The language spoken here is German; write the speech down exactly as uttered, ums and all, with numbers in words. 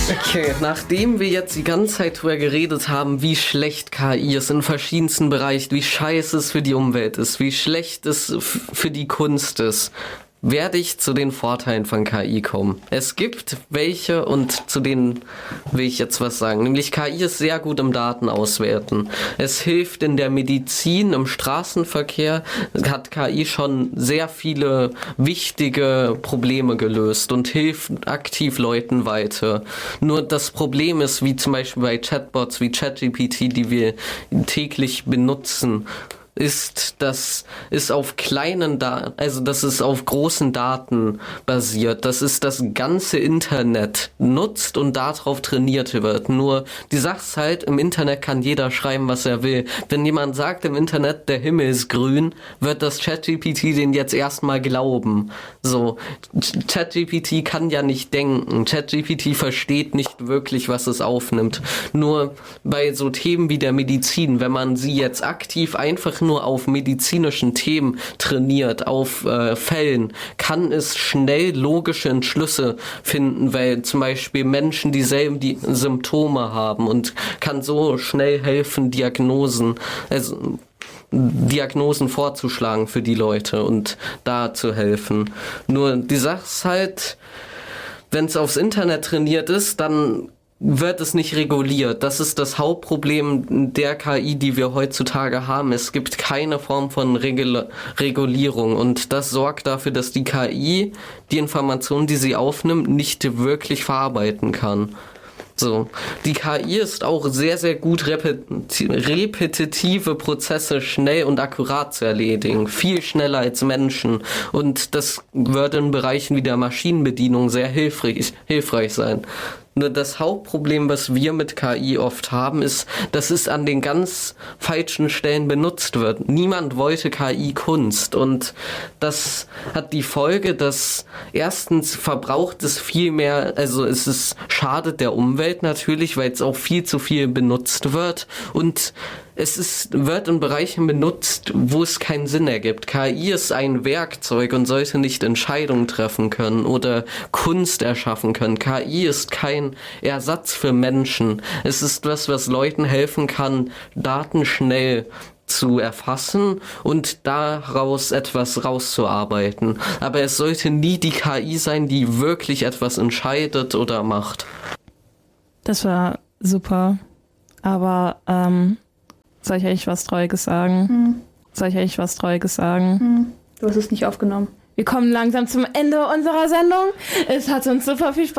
Okay, nachdem wir jetzt die ganze Zeit drüber geredet haben, wie schlecht K I ist in verschiedensten Bereichen, wie scheiße es für die Umwelt ist, wie schlecht es f- für die Kunst ist, werde ich zu den Vorteilen von K I kommen. Es gibt welche und zu denen will ich jetzt was sagen. Nämlich K I ist sehr gut im Datenauswerten. Es hilft in der Medizin, im Straßenverkehr hat K I schon sehr viele wichtige Probleme gelöst und hilft aktiv Leuten weiter. Nur das Problem ist, wie zum Beispiel bei Chatbots wie ChatGPT, die wir täglich benutzen, ist, dass es auf kleinen Daten, also dass es auf großen Daten basiert, dass es das ganze Internet nutzt und darauf trainiert wird. Nur die Sache ist halt, im Internet kann jeder schreiben, was er will. Wenn jemand sagt im Internet, der Himmel ist grün, wird das ChatGPT den jetzt erstmal glauben. So, ChatGPT kann ja nicht denken. ChatGPT versteht nicht wirklich, was es aufnimmt. Nur bei so Themen wie der Medizin, wenn man sie jetzt aktiv einfach nur auf medizinischen Themen trainiert, auf äh, Fällen, kann es schnell logische Entschlüsse finden, weil zum Beispiel Menschen dieselben die Symptome haben und kann so schnell helfen, Diagnosen, also Diagnosen vorzuschlagen für die Leute und da zu helfen. Nur die Sache ist halt, wenn es aufs Internet trainiert ist, dann wird es nicht reguliert. Das ist das Hauptproblem der K I, die wir heutzutage haben. Es gibt keine Form von Regul- Regulierung und das sorgt dafür, dass die K I die Informationen, die sie aufnimmt, nicht wirklich verarbeiten kann. So, die K I ist auch sehr, sehr gut repeti- repetitive Prozesse schnell und akkurat zu erledigen. Viel schneller als Menschen. Und das wird in Bereichen wie der Maschinenbedienung sehr hilfreich, hilfreich sein. Nur das Hauptproblem, was wir mit K I oft haben, ist, dass es an den ganz falschen Stellen benutzt wird. Niemand wollte K I-Kunst und das hat die Folge, dass erstens verbraucht es viel mehr, also es ist, schadet der Umwelt natürlich, weil es auch viel zu viel benutzt wird und es ist, wird in Bereichen benutzt, wo es keinen Sinn ergibt. K I ist ein Werkzeug und sollte nicht Entscheidungen treffen können oder Kunst erschaffen können. K I ist kein Ersatz für Menschen. Es ist was, was Leuten helfen kann, Daten schnell zu erfassen und daraus etwas rauszuarbeiten. Aber es sollte nie die K I sein, die wirklich etwas entscheidet oder macht. Das war super. Aber, ähm, soll ich eigentlich was Trauriges sagen? Hm. Soll ich eigentlich was Trauriges sagen? Hm. Du hast es nicht aufgenommen. Wir kommen langsam zum Ende unserer Sendung. Es hat uns super viel Spaß